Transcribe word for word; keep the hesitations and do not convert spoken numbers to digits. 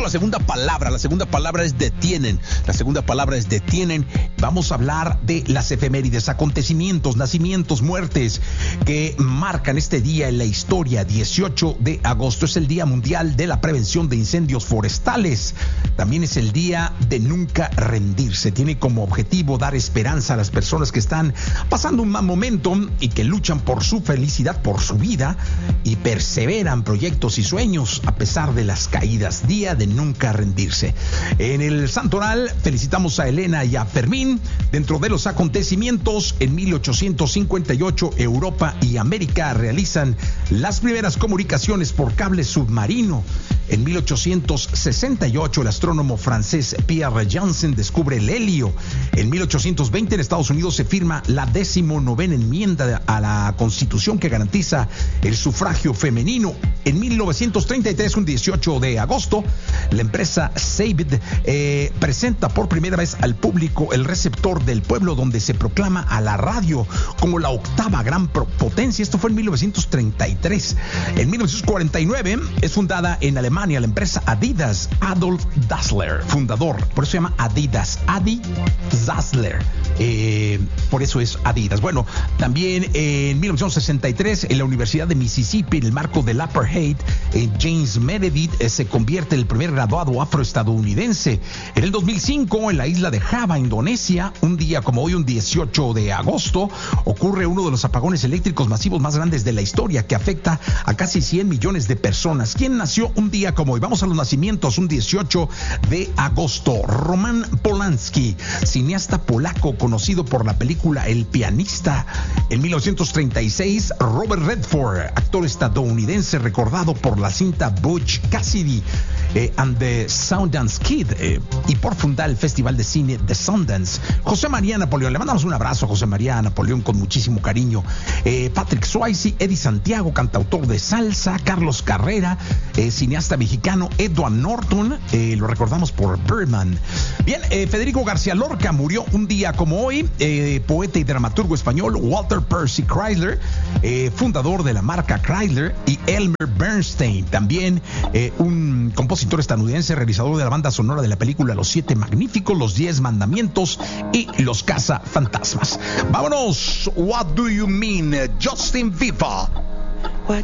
la segunda palabra. La segunda palabra es detienen. La segunda palabra es detienen. Vamos a hablar de las efemérides, acontecimientos, nacimientos, muertes que marcan este día en la historia. dieciocho de agosto es el Día Mundial de la Prevención de Incendios Forestales. También es el día de nunca rendirse. Tiene como objetivo dar esperanza a las personas que están pasando un mal momento y que luchan por su felicidad, por su vida y perseveran proyectos y sueños a pesar de las caídas. Día de nunca rendirse. En el santoral felicitamos a Elena y a Fermín. Dentro de los acontecimientos, en mil ochocientos cincuenta y ocho Europa y América realizan las primeras comunicaciones por cable submarino. En mil ochocientos sesenta y ocho el astrónomo francés Pierre Janssen descubre el helio. En mil ochocientos veinte en Estados Unidos se firma la decimonovena enmienda a la Constitución que garantiza el sufragio femenino. En mil novecientos treinta y tres, un dieciocho de agosto, la empresa Sabid eh, presenta por primera vez al público el receptor del pueblo, donde se proclama a la radio como la octava gran potencia. Esto fue en mil novecientos treinta y tres. En mil novecientos cuarenta y nueve es fundada en Alemania la empresa Adidas. Adolf Dassler, fundador, por eso se llama Adidas, Adi Dassler, eh, por eso es Adidas. Bueno, también en mil novecientos sesenta y tres en la Universidad de Mississippi, en el marco del Apartheid, eh, James Meredith eh, se convierte en el primer graduado afroestadounidense. En el dos mil cinco, en la isla de Java, Indonesia, un día como hoy, un dieciocho de agosto, ocurre uno de los apagones eléctricos masivos más grandes de la historia, que afecta a casi cien millones de personas. ¿Quién nació un día como hoy? Vamos a los nacimientos, un dieciocho de agosto. Roman Polanski, cineasta polaco conocido por la película El pianista. En mil novecientos treinta y seis, Robert Redford, actor estadounidense recordado por la cinta Butch Cassidy eh, and the Sundance Kid eh, y por fundar el Festival de Cine de Sundance. José María Napoleón, le mandamos un abrazo a José María Napoleón con muchísimo cariño. Eh, Patrick Swayze, Eddie Santiago, cantautor de salsa. Carlos Carrera, eh, cineasta mexicano. Edward Norton, eh, lo recordamos por Birdman. Bien, eh, Federico García Lorca murió un día como hoy. Eh, poeta y dramaturgo español. Walter Percy Chrysler, eh, fundador de la marca Chrysler. Y Elmer Bernstein, también eh, un compositor estadounidense, realizador de la banda sonora de la película Los Siete Magníficos, Los Diez Mandamientos y Los Cazafantasmas. Vámonos. What do you mean, Justin Bieber?